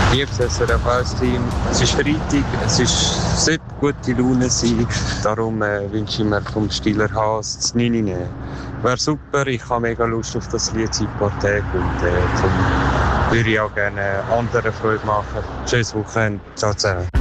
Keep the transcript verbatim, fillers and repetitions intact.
Liebes S R F eins-Team. Es ist Freitag, es ist, sollte gute Laune sein. Darum äh, wünsche ich mir vom Stiller Haas das neun nehmen. Wäre super, ich habe mega Lust auf das Lied seit ein paar Tagen und äh, zum, würde ich auch gerne anderen Freude machen. Tschüss Wochenende, ciao zusammen.